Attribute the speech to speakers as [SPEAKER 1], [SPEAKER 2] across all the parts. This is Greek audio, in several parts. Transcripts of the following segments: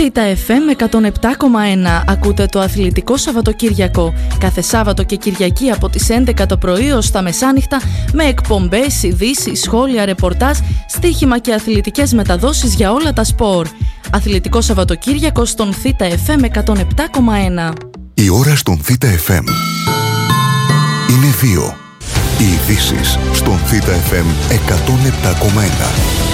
[SPEAKER 1] Θήτα FM 107,1. Ακούτε το Αθλητικό Σαββατοκύριακο. Κάθε Σάββατο και Κυριακή από τις 11 το πρωί ως τα μεσάνυχτα, με εκπομπές, ειδήσεις, σχόλια, ρεπορτάζ, στοίχημα και αθλητικές μεταδόσεις για όλα τα σπορ. Αθλητικό Σαββατοκύριακο στον Θήτα FM 107,1.
[SPEAKER 2] Η ώρα στον Θήτα FM είναι 2. Οι ειδήσεις στον Θήτα FM 107,1.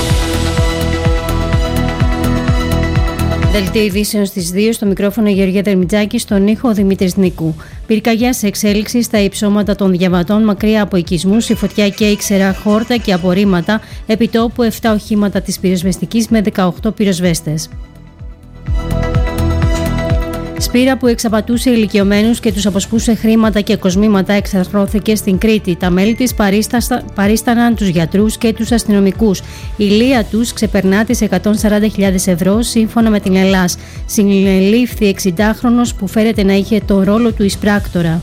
[SPEAKER 3] Δελτίο ειδήσεων στις 2, στο μικρόφωνο Γεωργία Δερμιτζάκη, στον ήχο Δημήτρης Νίκου. Πυρκαγιά σε εξέλιξη στα υψώματα των Διαβατών, μακριά από οικισμούς, η φωτιά καίει ξερά χόρτα και απορρίμματα, επιτόπου 7 οχήματα της πυροσβεστικής με 18 πυροσβέστες. Σπήρα που εξαπατούσε ηλικιωμένους και τους αποσπούσε χρήματα και κοσμήματα εξαρθρώθηκε στην Κρήτη. Τα μέλη της παρίσταναν τους γιατρούς και τους αστυνομικούς. Η λία τους ξεπερνά τις 140.000 ευρώ σύμφωνα με την Ελλάς. Συνελήφθη 60χρονος που φέρεται να είχε το ρόλο του εισπράκτορα.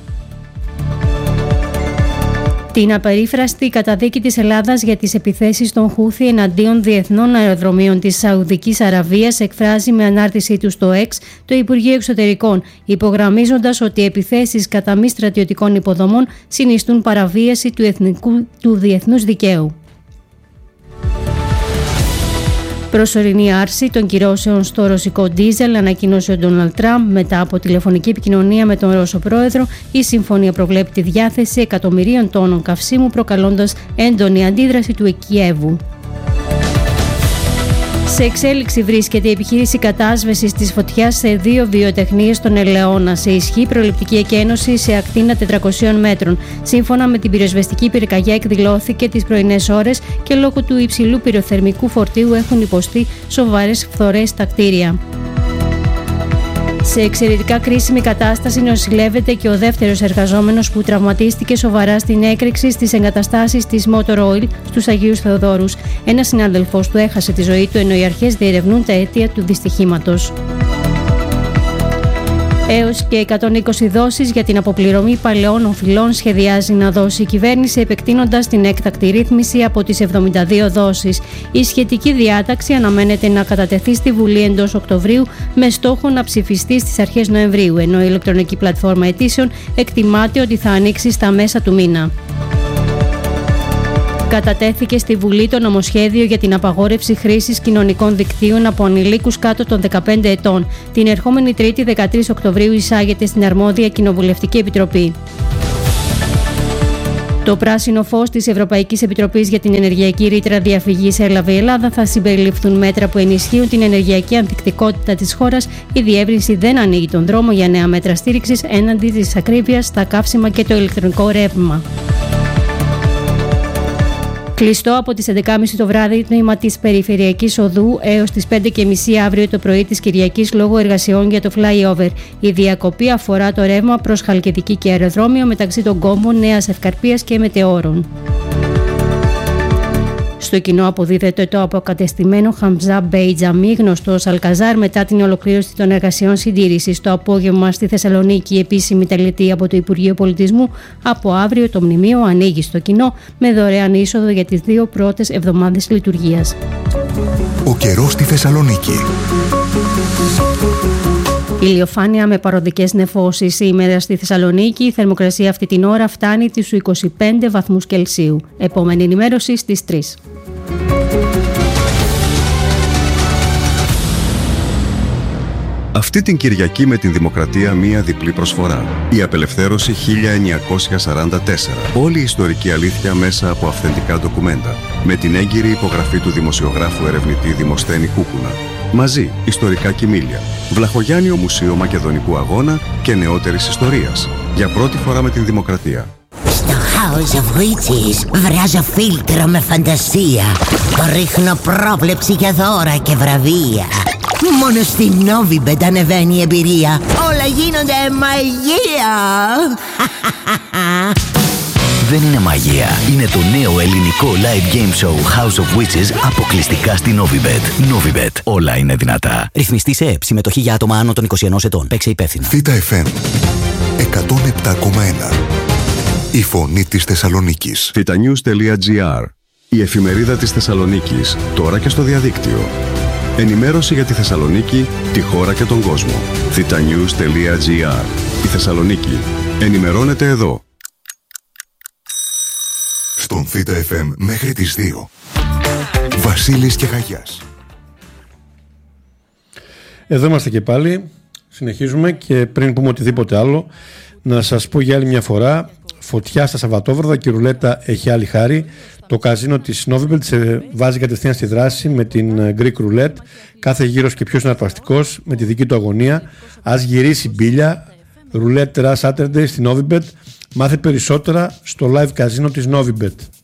[SPEAKER 3] Την απερίφραστη καταδίκη της Ελλάδας για τις επιθέσεις των Χούθι εναντίον διεθνών αεροδρομίων της Σαουδικής Αραβίας εκφράζει με ανάρτησή του στο X το Υπουργείο Εξωτερικών, υπογραμμίζοντας ότι οι επιθέσεις κατά μη στρατιωτικών υποδομών συνιστούν παραβίαση του διεθνούς δικαίου. Προσωρινή άρση των κυρώσεων στο ρωσικό ντίζελ, ανακοίνωσε ο Ντόναλντ Τραμπ μετά από τηλεφωνική επικοινωνία με τον Ρώσο πρόεδρο. Η συμφωνία προβλέπει τη διάθεση εκατομμυρίων τόνων καυσίμου, προκαλώντας έντονη αντίδραση του Κιέβου. Σε εξέλιξη βρίσκεται η επιχείρηση κατάσβεσης της φωτιάς σε 2 βιοτεχνίες στον Ελαιώνα. Σε ισχύ προληπτική εκένωση σε ακτίνα 400 μέτρων. Σύμφωνα με την πυροσβεστική, η πυρκαγιά εκδηλώθηκε τις πρωινές ώρες και λόγω του υψηλού πυροθερμικού φορτίου έχουν υποστεί σοβαρές φθορές στα κτίρια. Σε εξαιρετικά κρίσιμη κατάσταση νοσηλεύεται και ο δεύτερος εργαζόμενος που τραυματίστηκε σοβαρά στην έκρηξη στις εγκαταστάσεις της Motor Oil στους Αγίους Θεοδόρους. Ένας συνάδελφός του έχασε τη ζωή του, ενώ οι αρχές διερευνούν τα αίτια του δυστυχήματος. Έως και 120 δόσεις για την αποπληρωμή παλαιών οφειλών σχεδιάζει να δώσει η κυβέρνηση, επεκτείνοντας την έκτακτη ρύθμιση από τις 72 δόσεις. Η σχετική διάταξη αναμένεται να κατατεθεί στη Βουλή εντός Οκτωβρίου με στόχο να ψηφιστεί στις αρχές Νοεμβρίου, ενώ η ηλεκτρονική πλατφόρμα αιτήσεων εκτιμάται ότι θα ανοίξει στα μέσα του μήνα. Κατατέθηκε στη Βουλή το νομοσχέδιο για την απαγόρευση χρήσης κοινωνικών δικτύων από ανηλίκους κάτω των 15 ετών. Την ερχόμενη Τρίτη, 13 Οκτωβρίου, εισάγεται στην αρμόδια Κοινοβουλευτική Επιτροπή. Το πράσινο φως της Ευρωπαϊκής Επιτροπής για την ενεργειακή ρήτρα διαφυγής έλαβε η Ελλάδα. Θα συμπεριληφθούν μέτρα που ενισχύουν την ενεργειακή ανθεκτικότητα της χώρας. Η διεύρυνση δεν ανοίγει τον δρόμο για νέα μέτρα στήριξης έναντι της ακρίβειας στα καύσιμα και το ηλεκτρονικό ρεύμα. Κλειστό από τις 11.30 το βράδυ τμήμα της Περιφερειακής Οδού έως τις 5.30 αύριο το πρωί της Κυριακής λόγω εργασιών για το flyover. Η διακοπή αφορά το ρεύμα προς Χαλκιδική και αεροδρόμιο μεταξύ των Κόμπων, Νέας Ευκαρπίας και Μετεώρων. Στο κοινό αποδίδεται το αποκατεστημένο Χαμζά Μπέιτζαμί, γνωστό ως Αλκαζάρ, μετά την ολοκλήρωση των εργασιών συντήρησης. Το απόγευμα στη Θεσσαλονίκη, η επίσημη τελετή από το Υπουργείο Πολιτισμού. Από αύριο το μνημείο ανοίγει στο κοινό με δωρεάν είσοδο για τις 2 πρώτες εβδομάδες λειτουργίας.
[SPEAKER 2] Ο καιρός στη Θεσσαλονίκη.
[SPEAKER 3] Ηλιοφάνεια με παροδικές νεφώσεις σήμερα στη Θεσσαλονίκη. Η θερμοκρασία αυτή την ώρα φτάνει τους 25 βαθμούς Κελσίου. Επόμενη ενημέρωση στις 3.
[SPEAKER 4] Αυτή την Κυριακή με την Δημοκρατία μία διπλή προσφορά. Η Απελευθέρωση 1944. Όλη η ιστορική αλήθεια μέσα από αυθεντικά ντοκουμέντα. Με την έγκυρη υπογραφή του δημοσιογράφου ερευνητή Δημοσθένη Κούκουνα. Μαζί, ιστορικά κοιμήλια, Βλαχογιάννιο Μουσείο Μακεδονικού Αγώνα και νεότερης ιστορίας. Για πρώτη φορά με την Δημοκρατία.
[SPEAKER 5] Στο House of Witches βράζω φίλτρο με φαντασία. Ρίχνω πρόβλεψη για δώρα και βραβεία. Μόνο στην Novibet ανεβαίνει η εμπειρία. Όλα γίνονται μαγεία.
[SPEAKER 6] Δεν είναι μαγεία. Είναι το νέο ελληνικό live game show House of Witches αποκλειστικά στη Novibet. Novibet. Όλα είναι δυνατά.
[SPEAKER 7] Ρυθμιστή σε ΕΕΠ. Συμμετοχή για άτομα άνω των 21 ετών. Παίξε υπεύθυνα.
[SPEAKER 2] Θήτα FM 107,1. Η φωνή της Θεσσαλονίκης.
[SPEAKER 4] Thetanews.gr. Η εφημερίδα της Θεσσαλονίκης. Τώρα και στο διαδίκτυο. Ενημέρωση για τη Θεσσαλονίκη, τη χώρα και τον κόσμο. thetanews.gr. Η Θεσσαλονίκη. Ενημερώνεται εδώ.
[SPEAKER 2] Στον Θήτα FM μέχρι τις 2. Βασίλης και Γαγιάς.
[SPEAKER 8] Εδώ είμαστε και πάλι. Συνεχίζουμε και πριν πούμε οτιδήποτε άλλο, να σας πω για άλλη μια φορά: φωτιά στα Σαββατόβραδα και η ρουλέτα έχει άλλη χάρη. Το καζίνο της Novibet σε βάζει κατευθείαν στη δράση με την Greek Roulette. Κάθε γύρος και πιο συναρπαστικός με τη δική του αγωνία. Ας γυρίσει μπίλια. Roulette Rush Saturday στην Novibet. Μάθε περισσότερα στο live καζίνο της Novibet.